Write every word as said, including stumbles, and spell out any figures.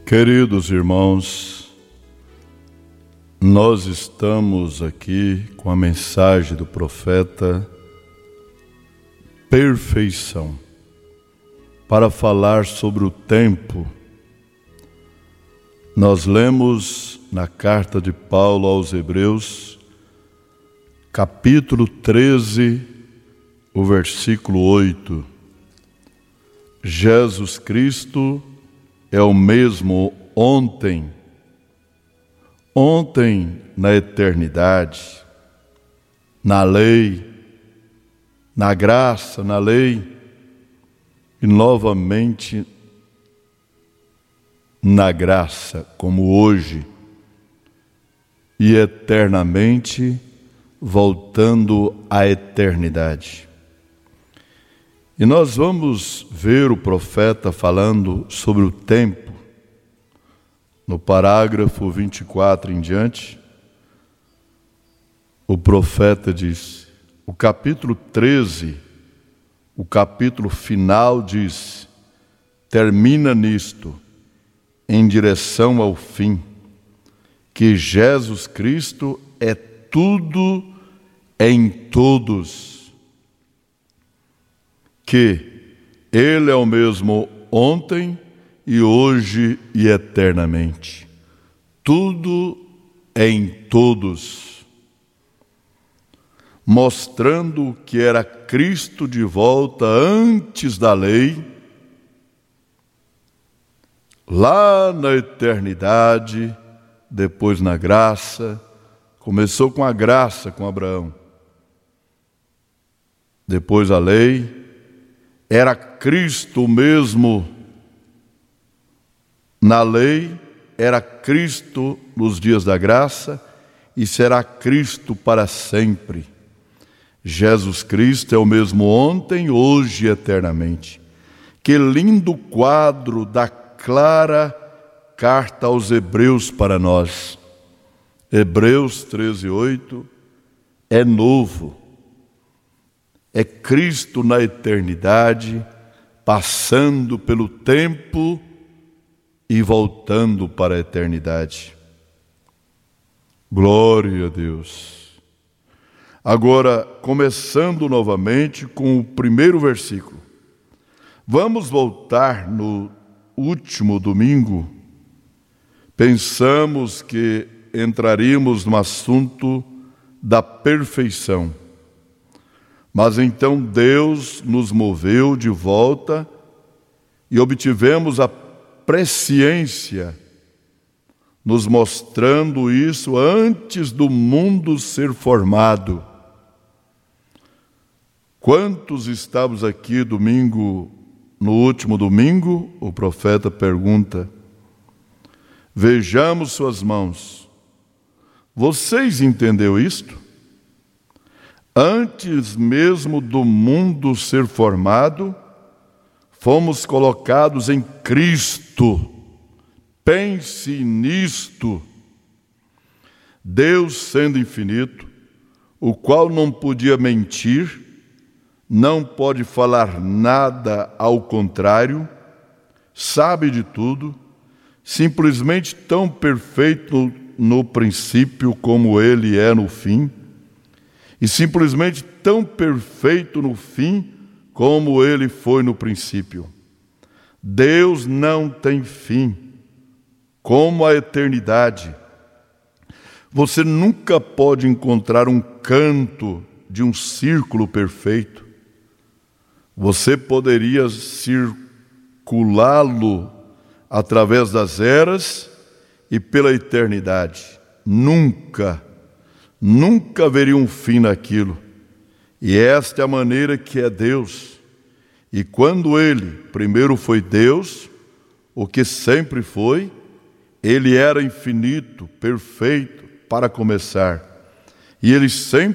Queridos irmãos, nós estamos aqui com a mensagem do profeta Perfeição, para falar sobre o tempo. Nós lemos na carta de Paulo aos Hebreus, capítulo treze, o versículo oito. Jesus Cristo é o mesmo ontem, ontem na eternidade, na lei, na graça, na lei, e novamente na graça, como hoje, e eternamente voltando à eternidade. E nós vamos ver o profeta falando sobre o tempo, no parágrafo vinte e quatro em diante. O profeta diz, o capítulo treze, o capítulo final diz, termina nisto, em direção ao fim, que Jesus Cristo é tudo em todos, que Ele é o mesmo ontem e hoje e eternamente. Tudo em todos. Mostrando que era Cristo de volta antes da lei, lá na eternidade, depois na graça. Começou com a graça com Abraão, depois a lei. Era Cristo mesmo na lei, era Cristo nos dias da graça e será Cristo para sempre. Jesus Cristo é o mesmo ontem, hoje e eternamente. Que lindo quadro da clara carta aos Hebreus para nós. Hebreus treze, oito é novo. É Cristo na eternidade, passando pelo tempo e voltando para a eternidade. Glória a Deus. Agora, começando novamente com o primeiro versículo. Vamos voltar no último domingo. Pensamos que entraríamos no assunto da perfeição. Mas então Deus nos moveu de volta e obtivemos a presciência, nos mostrando isso antes do mundo ser formado. Quantos estávamos aqui domingo, no último domingo? O profeta pergunta, vejamos suas mãos. Vocês entenderam isto? Antes mesmo do mundo ser formado, fomos colocados em Cristo. Pense nisto. Deus, sendo infinito, o qual não podia mentir, não pode falar nada ao contrário, sabe de tudo, simplesmente tão perfeito no princípio como Ele é no fim, e simplesmente tão perfeito no fim como Ele foi no princípio. Deus não tem fim, como a eternidade. Você nunca pode encontrar um canto de um círculo perfeito. Você poderia circulá-lo através das eras e pela eternidade. Nunca Nunca haveria um fim naquilo. E esta é a maneira que é Deus. E quando Ele primeiro foi Deus, o que sempre foi, Ele era infinito, perfeito, para começar. E Ele sempre